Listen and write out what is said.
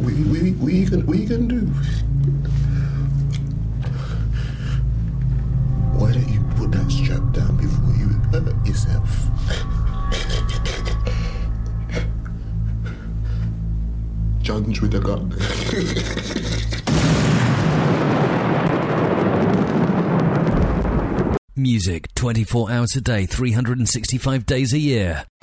What you gonna do? Why don't you put that strap down before you hurt yourself? John's with a gun. Music 24 hours a day, 365 days a year.